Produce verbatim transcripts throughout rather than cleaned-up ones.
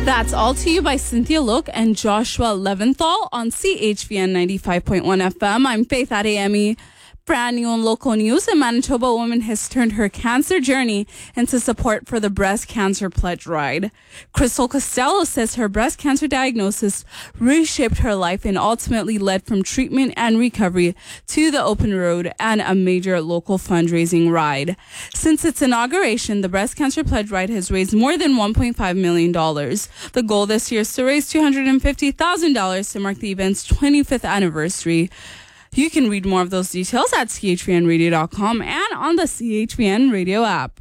That's all to you by Cynthia Look and Joshua Leventhal on C H V N ninety-five point one F M. I'm Faith Adeyemi. Brand new and local news. A Manitoba woman has turned her cancer journey into support for the Breast Cancer Pledge Ride. Crystal Costello says her breast cancer diagnosis reshaped her life and ultimately led from treatment and recovery to the open road and a major local fundraising ride. Since its inauguration, the Breast Cancer Pledge Ride has raised more than one point five million dollars. The goal this year is to raise two hundred fifty thousand dollars to mark the event's twenty-fifth anniversary. You can read more of those details at C H V N radio dot com and on the C H V N radio app.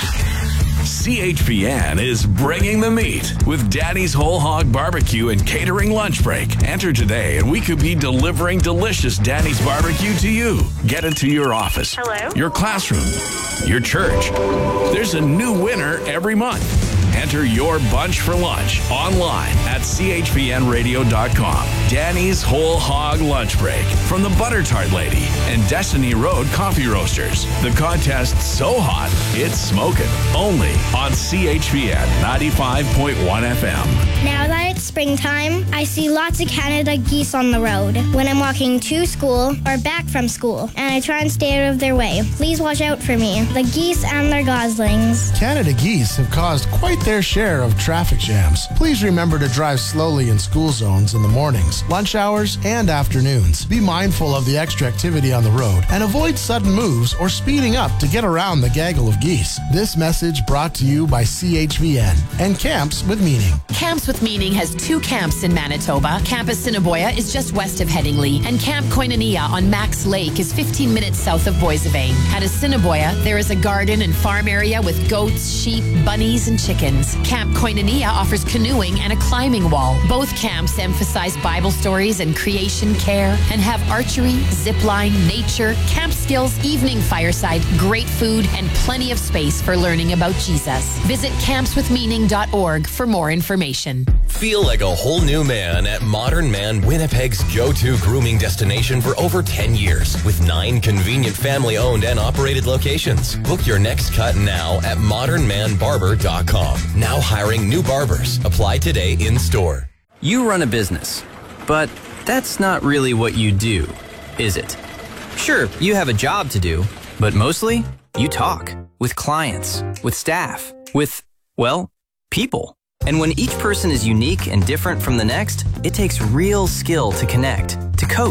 C H V N is bringing the meat with Daddy's Whole Hog Barbecue and Catering Lunch Break. Enter today and we could be delivering delicious Daddy's Barbecue to you. Get it to your office, Hello? your classroom, your church. There's a new winner every month. Enter your bunch for lunch online at C H V N radio dot com. Danny's Whole Hog Lunch Break from the Butter Tart Lady and Destiny Road Coffee Roasters. The contest's so hot, it's smoking. Only on C H V N ninety-five point one F M. Now that it's springtime, I see lots of Canada geese on the road when I'm walking to school or back from school, and I try and stay out of their way. Please watch out for me, the geese and their goslings. Canada geese have caused quite their share of traffic jams. Please remember to drive slowly in school zones in the mornings, lunch hours, and afternoons. Be mindful of the extra activity on the road and avoid sudden moves or speeding up to get around the gaggle of geese. This message brought to you by C H V N and Camps with Meaning. Camps with Meaning has two camps in Manitoba. Camp Assiniboia is just west of Headingley, and Camp Koinonia on Max Lake is fifteen minutes south of Boissevain. At Assiniboia, there is a garden and farm area with goats, sheep, bunnies, and chickens. Camp Koinonia offers canoeing and a climbing wall. Both camps emphasize Bible stories and creation care and have archery, zipline, nature, camp skills, evening fireside, great food, and plenty of space for learning about Jesus. Visit camps with meaning dot org for more information. Feel like a whole new man at Modern Man, Winnipeg's go-to grooming destination for over ten years with nine convenient family-owned and operated locations. Book your next cut now at modern man barber dot com. Now hiring new barbers. Apply today in store. You run a business, but that's not really what you do, is it? Sure, you have a job to do, but mostly you talk with clients, with staff, with, well, people. And when each person is unique and different from the next, it takes real skill to connect, to coach.